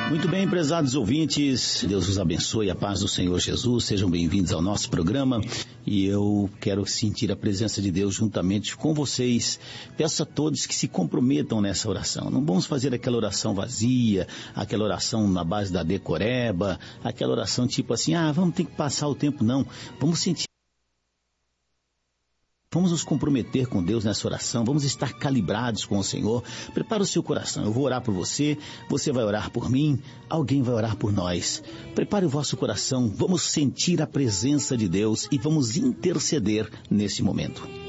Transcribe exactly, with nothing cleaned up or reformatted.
Muito bem, prezados ouvintes, Deus os abençoe, a paz do Senhor Jesus, sejam bem-vindos ao nosso programa e eu quero sentir a presença de Deus juntamente com vocês. Peço a todos que se comprometam nessa oração. Não vamos fazer aquela oração vazia, aquela oração na base da decoreba, aquela oração tipo assim, ah, vamos ter que passar o tempo, não. Vamos sentir. Vamos nos comprometer com Deus nessa oração, vamos estar calibrados com o Senhor. Prepara o seu coração, eu vou orar por você, você vai orar por mim, alguém vai orar por nós. Prepare o vosso coração, vamos sentir a presença de Deus e vamos interceder nesse momento.